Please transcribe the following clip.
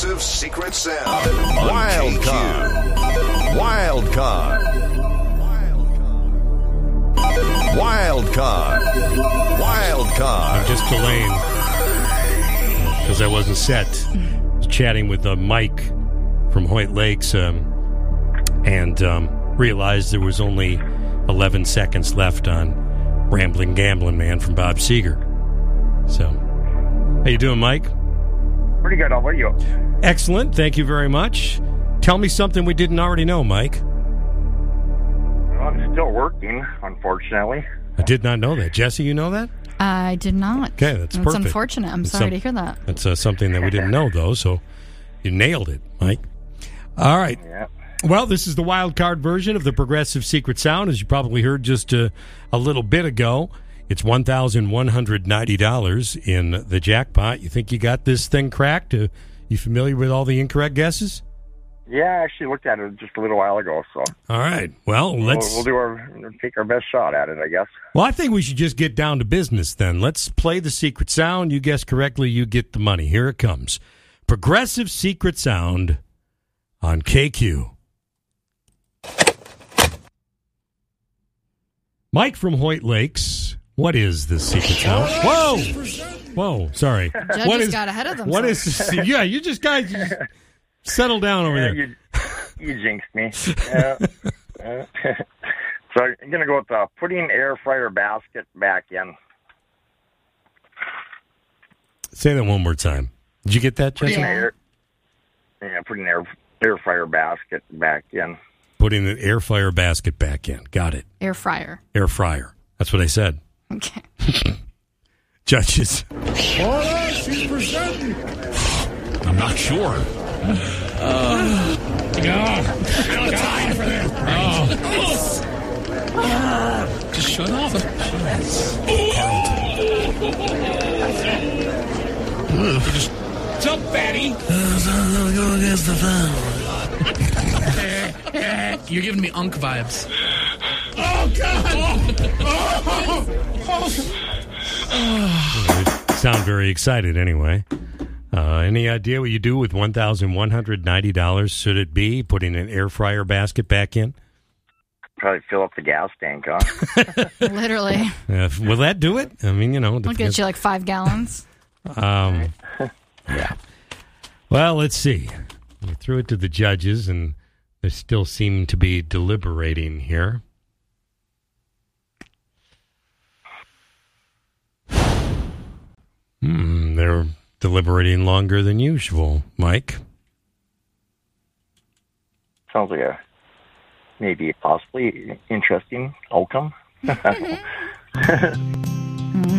Progressive Secret Sound. Wild Card. Wild Card. Wild Card. Wild Card. I'm just delaying because I wasn't set. I was chatting with Mike from Hoyt Lakes and realized there was only 11 seconds left on Rambling Gambling Man from Bob Seger. So, how you doing, Mike? Pretty good. How about you? Excellent. Thank you very much. Tell me something we didn't already know, Mike. Well, I'm still working, unfortunately. I did not know that. Jesse, you know that? I did not. Okay, that's perfect. It's unfortunate. I'm sorry to hear that. That's something that we didn't know, though, so you nailed it, Mike. All right. Yeah. Well, this is the wild card version of the Progressive Secret Sound, as you probably heard just a little bit ago. It's $1,190 in the jackpot. You think you got this thing cracked? You familiar with all the incorrect guesses? Yeah, I actually looked at it just a little while ago. So all right. Well, let's we'll take our best shot at it, I guess. Well, I think we should just get down to business then. Let's play the secret sound. You guess correctly, you get the money. Here it comes. Progressive Secret Sound on KQ. Mike from Hoyt Lakes. What is the secret sound? Whoa, sorry. Judges got ahead of themselves. What is? Yeah, you just guys settle down over there. You jinxed me. So I'm gonna go with putting air fryer basket back in. Say that one more time. Did you get that, Jesse? Putting air fryer basket back in. Putting the air fryer basket back in. Got it. Air fryer. Air fryer. That's what I said. Okay. Judges. She's presenting. I'm not sure. No time for this. Just shut off. What's up, fatty? Go against the fan. You're giving me Unk vibes. Oh, God! You sound very excited anyway. Any idea what you do with $1,190? Should it be putting an air fryer basket back in? Probably fill up the gas tank, huh? Literally. Will that do it? I mean, I'll get you like 5 gallons. Yeah. Well, let's see. We threw it to the judges, and they still seem to be deliberating here. They're deliberating longer than usual, Mike. Sounds like a maybe possibly interesting outcome.